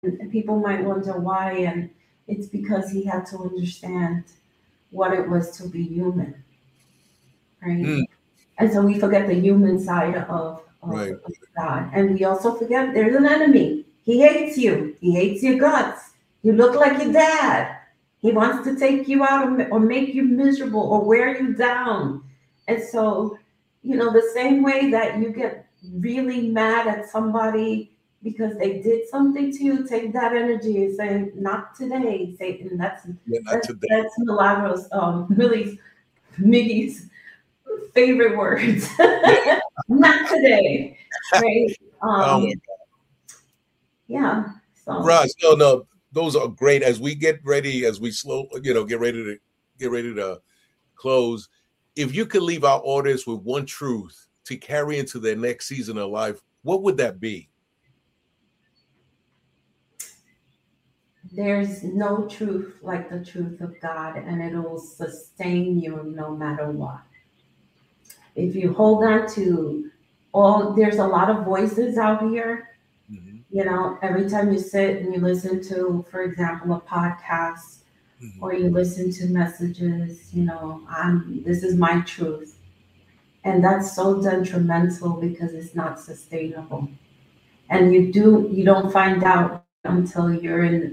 And people might wonder why, and it's because he had to understand what it was to be human, right? Mm, And so we forget the human side right. of God. And we also forget there's an enemy. He hates you. He hates your guts. You look like your dad. He wants to take you out or make you miserable or wear you down. And so, the same way that you get really mad at somebody because they did something to you, take that energy and say, not today, Satan. That's Yeah, not that's today. that's Milagros, Millie's Miggy's favorite words. Yeah. Not today, right? Oh my Yeah. So Ross, no, no, those are great. As we get ready, as we slow, get ready to close. If you could leave our audience with one truth to carry into their next season of life, what would that be? there's no truth like the truth of God, and it will sustain you no matter what. If you hold on to there's a lot of voices out here. Hmm. Every time you sit and you listen to, for example, a podcast Hmm. or you listen to messages, this is my truth. And that's so detrimental because it's not sustainable. And you don't find out until you're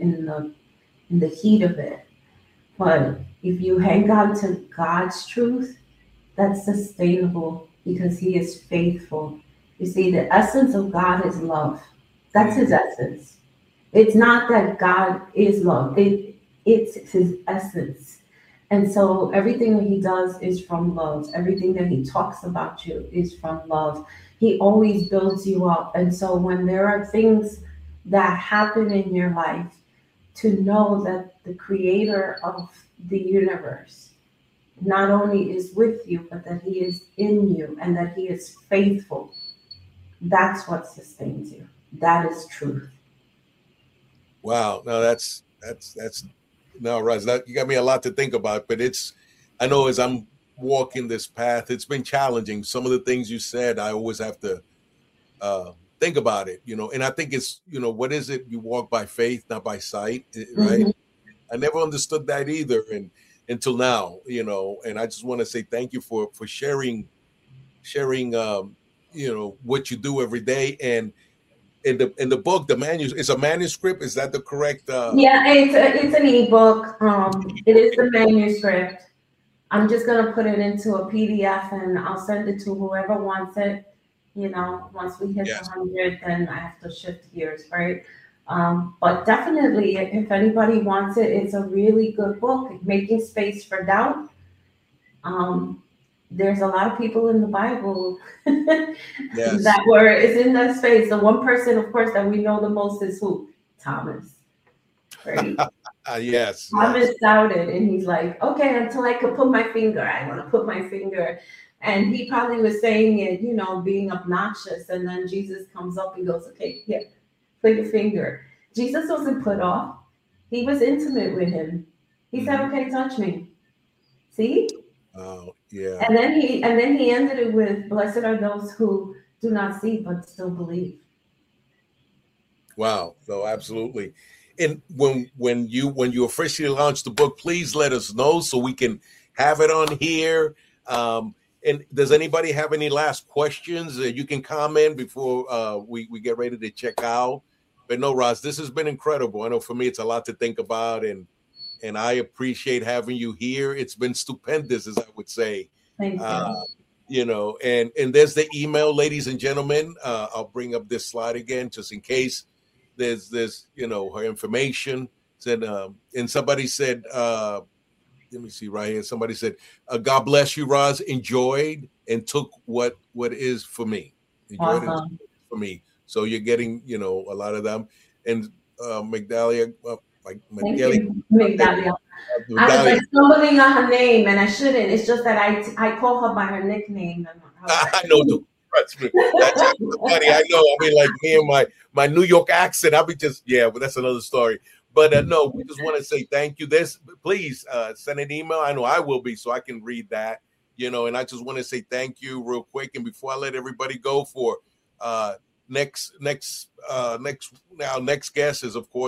in the heat of it. But if you hang on to God's truth, that's sustainable because He is faithful. You see, the essence of God is love. That's His Hmm. essence. It's not that God is love. It's His essence. And so everything that He does is from love. Everything that He talks about you is from love. He always builds you up. And so when there are things that happen in your life, to know that the creator of the universe not only is with you, but that He is in you and that He is faithful. That's what sustains you. That is truth. Wow, no, that's no, Ross. That you got me a lot to think about. But I know as I'm walking this path, it's been challenging. Some of the things you said, I always have to think about it. And I think it's what is it? You walk by faith, not by sight, right? Mhm. I never understood that either, and until now, And I just want to say thank you for sharing, what you do every day. And in the book, the manuscript, it's a manuscript. Is that the correct? Yeah, it's an ebook. It is the manuscript. I'm just gonna put it into a PDF and I'll send it to whoever wants it. Once we hit the Yes. 100, then I have to shift gears, right? But definitely, if anybody wants it, it's a really good book. Making Space for Doubt. Um, there's a lot of people in the Bible Yes. that is in that space. The one person, of course, that we know the most is who? Thomas, right? Yes. Yes. Thomas doubted, and he's like, okay, until I could put my finger, I want to put my finger. And he probably was saying it, being obnoxious. And then Jesus comes up and goes, okay, here, put your finger. Jesus wasn't put off. He was intimate with him. He said, Hmm. okay, touch me. See? Oh, yeah. And then he ended it with, blessed are those who do not see but still believe. Wow. So absolutely. And when you officially launch the book, please let us know so we can have it on here. And does anybody have any last questions? You can comment before we get ready to check out. But no, Ross, this has been incredible. I know for me, it's a lot to think about, and I appreciate having you here. It's been stupendous, as I would say. Thank Uh, you. and there's the email, ladies and gentlemen. I'll bring up this slide again just in case there's her information. Said and somebody said, let me see right here. Somebody said, God bless you, Roz. Enjoyed and took what is for me. Enjoyed and took Awesome. what is for me. So you're getting a lot of them. And Migdalia, like Thank Migdalia, you, Migdalia. I was Migdalia. like stumbling on her name, and I shouldn't. It's just that I call her by her nickname, and I was I know. Trust me. That's funny. I know. I mean, like me and my New York accent. I'll be just but that's another story. But no, we just want to say thank you. Please send an email. I know I will be, so I can read that. And I just want to say thank you real quick. And before I let everybody go for next guest is, of course,